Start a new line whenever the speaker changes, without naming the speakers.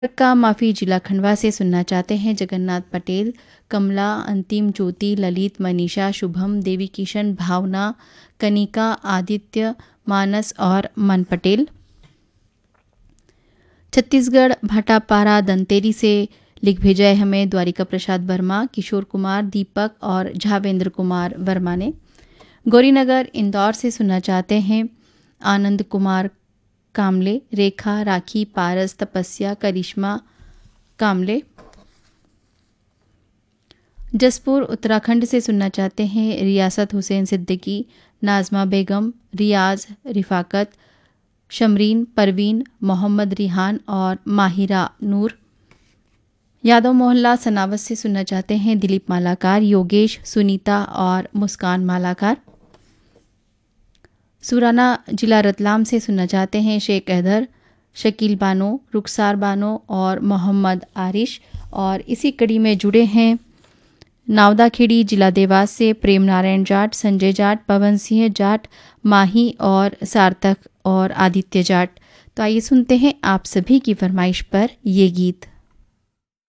का माफी जिला खंडवा से सुनना चाहते हैं जगन्नाथ पटेल, कमला, अंतिम ज्योति, ललित, मनीषा, शुभम, देवी किशन, भावना, कनिका, आदित्य, मानस और मन पटेल। छत्तीसगढ़ भाटापारा दंतेरी से लिख भेजा है हमें द्वारिका प्रसाद वर्मा, किशोर कुमार, दीपक और झावेंद्र कुमार वर्मा ने। गौरीनगर इंदौर से सुनना चाहते हैं आनंद कुमार कामले, रेखा, राखी, पारस, तपस्या, करिश्मा कामले। जसपुर उत्तराखंड से सुनना चाहते हैं रियासत हुसैन सिद्दीकी, नाजमा बेगम, रियाज, रिफाकत, शमरीन, परवीन, मोहम्मद रिहान और माहिरा नूर। यादव मोहल्ला सनावत से सुनना चाहते हैं दिलीप मालाकार, योगेश, सुनीता और मुस्कान मालाकार। सुराना जिला रतलाम से सुनना चाहते हैं शेख अहदर, शकील बानो, रुखसार बानो और मोहम्मद आरिश। और इसी कड़ी में जुड़े हैं नावदाखेड़ी जिला देवास से प्रेम नारायण जाट, संजय जाट, पवन सिंह जाट, माही और सार्थक और आदित्य जाट। तो आइए सुनते हैं आप सभी की फरमाइश पर ये गीत।